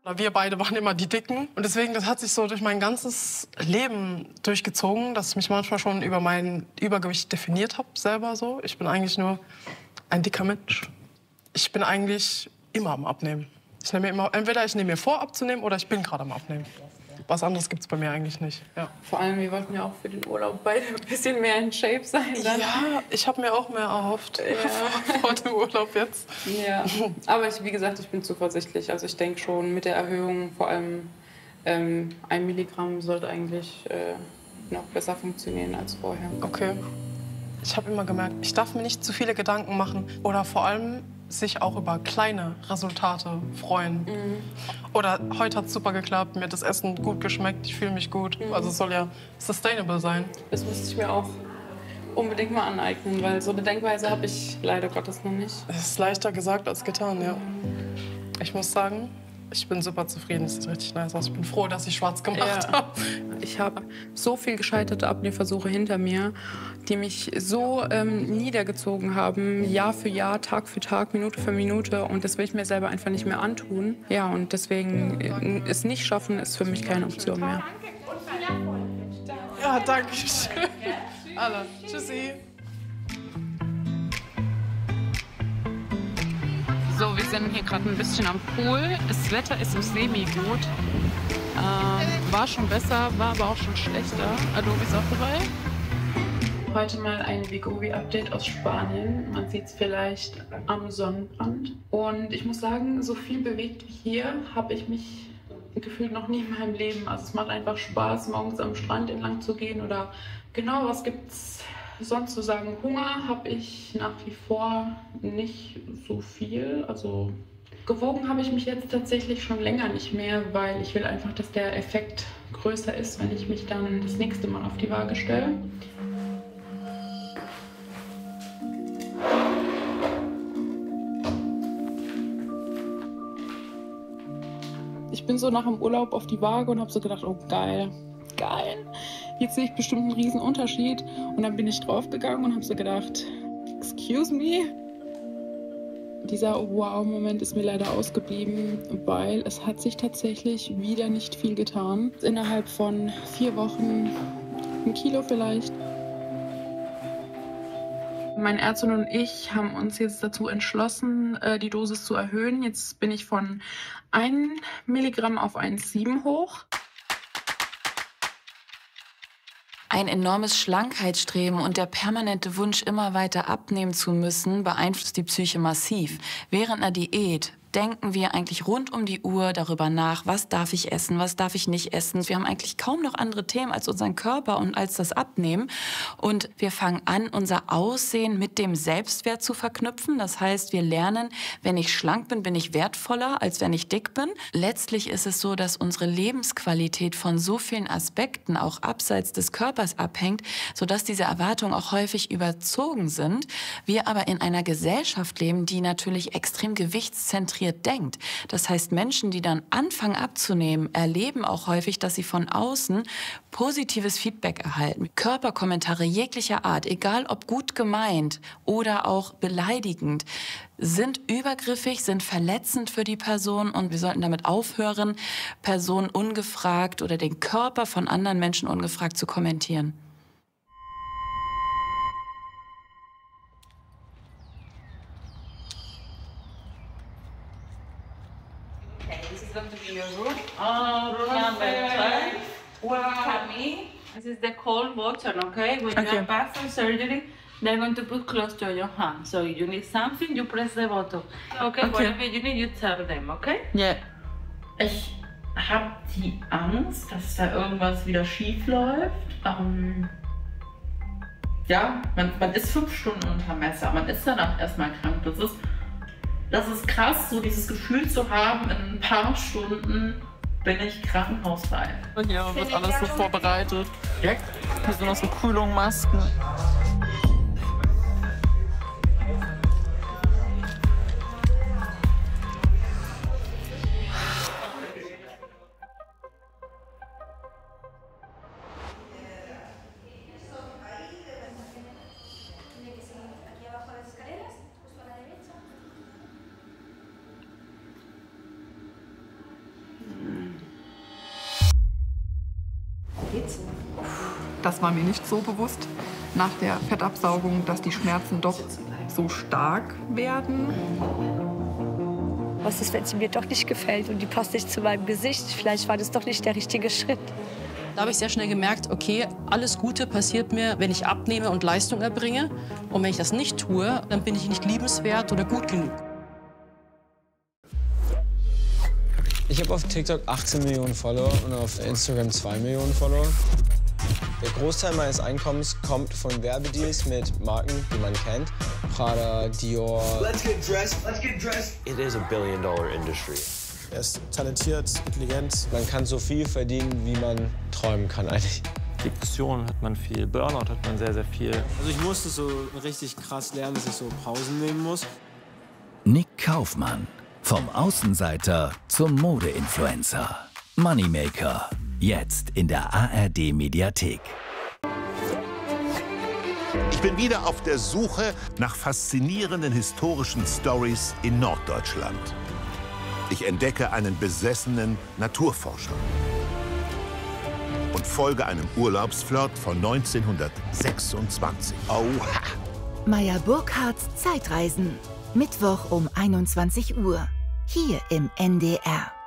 Wir beide waren immer die Dicken. Und deswegen, das hat sich so durch mein ganzes Leben durchgezogen, dass ich mich manchmal schon über mein Übergewicht definiert habe, selber so. Ich bin eigentlich nur ein dicker Mensch. Ich bin eigentlich immer am Abnehmen. Entweder ich nehme mir vor, abzunehmen, oder ich bin gerade am Abnehmen. Was anderes gibt's bei mir eigentlich nicht. Ja. Vor allem, wir wollten ja auch für den Urlaub beide ein bisschen mehr in Shape sein. Dann. Ja, ich habe mir auch mehr erhofft vor dem Urlaub jetzt. Ja, aber wie gesagt, ich bin zuversichtlich. Also ich denke schon, mit der Erhöhung, vor allem 1 Milligramm, sollte eigentlich noch besser funktionieren als vorher. Okay. Ich habe immer gemerkt, ich darf mir nicht zu viele Gedanken machen oder vor allem sich auch über kleine Resultate freuen. Oder heute hat es super geklappt, mir hat das Essen gut geschmeckt, ich fühle mich gut. Also es soll ja sustainable sein. Das müsste ich mir auch unbedingt mal aneignen, weil so eine Denkweise habe ich leider Gottes noch nicht. Es ist leichter gesagt als getan, ja. Ich muss sagen, ich bin super zufrieden, es sieht richtig nice aus. Ich bin froh, dass ich schwarz gemacht habe. Ich habe so viel gescheiterte Abnehmversuche hinter mir, die mich so niedergezogen haben, Jahr für Jahr, Tag für Tag, Minute für Minute. Und das will ich mir selber einfach nicht mehr antun. Ja, und deswegen es nicht schaffen, ist für mich keine Option mehr. Ja, danke schön. Alle, tschüssi. So, wir sind hier gerade ein bisschen am Pool. Das Wetter ist so semi-gut. War schon besser, war aber auch schon schlechter. Adobe ist auch dabei. Heute mal ein Wegovy-Update aus Spanien. Man sieht es vielleicht am Sonnenbrand. Und ich muss sagen, so viel bewegt wie hier habe ich mich gefühlt noch nie in meinem Leben. Also es macht einfach Spaß, morgens am Strand entlang zu gehen. Oder genau, was gibt's sonst zu sagen? Hunger habe ich nach wie vor nicht so viel. Also gewogen habe ich mich jetzt tatsächlich schon länger nicht mehr, weil ich will einfach, dass der Effekt größer ist, wenn ich mich dann das nächste Mal auf die Waage stelle. Ich bin so nach dem Urlaub auf die Waage und habe so gedacht, oh geil, geil. Jetzt sehe ich bestimmt einen riesen Unterschied. Und dann bin ich draufgegangen und habe so gedacht, excuse me? Dieser Wow-Moment ist mir leider ausgeblieben, weil es hat sich tatsächlich wieder nicht viel getan. Innerhalb von 4 Wochen 1 Kilo vielleicht. Meine Ärztin und ich haben uns jetzt dazu entschlossen, die Dosis zu erhöhen. Jetzt bin ich von 1 Milligramm auf 1,7 hoch. Ein enormes Schlankheitsstreben und der permanente Wunsch, immer weiter abnehmen zu müssen, beeinflusst die Psyche massiv. Während einer Diät denken wir eigentlich rund um die Uhr darüber nach, was darf ich essen, was darf ich nicht essen. Wir haben eigentlich kaum noch andere Themen als unseren Körper und als das Abnehmen. Und wir fangen an, unser Aussehen mit dem Selbstwert zu verknüpfen. Das heißt, wir lernen, wenn ich schlank bin, bin ich wertvoller, als wenn ich dick bin. Letztlich ist es so, dass unsere Lebensqualität von so vielen Aspekten auch abseits des Körpers abhängt, sodass diese Erwartungen auch häufig überzogen sind. Wir aber in einer Gesellschaft leben, die natürlich extrem gewichtszentriert denkt. Das heißt, Menschen, die dann anfangen abzunehmen, erleben auch häufig, dass sie von außen positives Feedback erhalten. Körperkommentare jeglicher Art, egal ob gut gemeint oder auch beleidigend, sind übergriffig, sind verletzend für die Person und wir sollten damit aufhören, Personen ungefragt oder den Körper von anderen Menschen ungefragt zu kommentieren. This is going to be your room. Number 12. Come in. This is the cold button, okay? When you are past from surgery, they're going to put close to your hand. So you need something, you press the button. Okay, whatever you need, you tell them, okay? Ja. Ich habe die Angst, dass da irgendwas wieder schief läuft. Ja, man ist 5 Stunden unter Messer, man ist danach erstmal krank. Das ist krass, so dieses Gefühl zu haben, in ein paar Stunden bin ich krankenhausreif. Hier wird alles so vorbereitet. Hier sind noch so Kühlung, Masken. Das war mir nicht so bewusst nach der Fettabsaugung, dass die Schmerzen doch so stark werden. Was ist, wenn sie mir doch nicht gefällt und die passt nicht zu meinem Gesicht? Vielleicht war das doch nicht der richtige Schritt. Da habe ich sehr schnell gemerkt, okay, alles Gute passiert mir, wenn ich abnehme und Leistung erbringe. Und wenn ich das nicht tue, dann bin ich nicht liebenswert oder gut genug. Ich habe auf TikTok 18 Millionen Follower und auf Instagram 2 Millionen Follower. Der Großteil meines Einkommens kommt von Werbedeals mit Marken, die man kennt. Prada, Dior. Let's get dressed. Let's get dressed. It is a billion-dollar industry. Er ist talentiert, intelligent. Man kann so viel verdienen, wie man träumen kann eigentlich. Depressionen hat man viel, Burnout hat man sehr, sehr viel. Also ich musste so richtig krass lernen, dass ich so Pausen nehmen muss. Nick Kaufmann. Vom Außenseiter zum Mode-Influencer. Moneymaker. Jetzt in der ARD-Mediathek. Ich bin wieder auf der Suche nach faszinierenden historischen Stories in Norddeutschland. Ich entdecke einen besessenen Naturforscher und folge einem Urlaubsflirt von 1926. Oha! Meyer Burkhardts Zeitreisen. Mittwoch um 21 Uhr. Hier im NDR.